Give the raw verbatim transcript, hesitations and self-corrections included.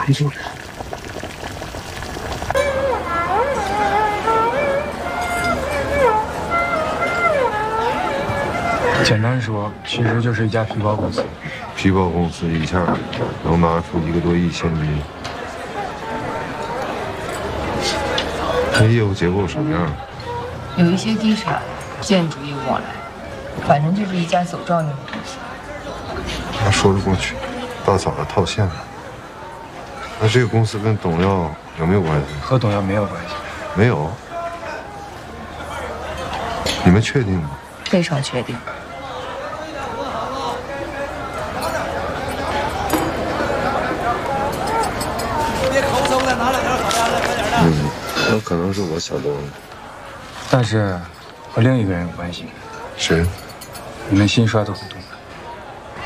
台州人。 简单说，其实就是一家皮包公司。 皮包公司一下能拿出一个多亿现金，那业务结构什么样？ 有一些地产、建筑业务往来，反正就是一家走照应的公司。 那说得过去，大嫂子套现了。那这个公司跟董耀有没有关系？ 和董耀没有关系。 没有？你们确定吗？ 非常确定。 嗯，那可能是我想多了。 但是和另一个人有关系。 谁？ 你们新刷的股东。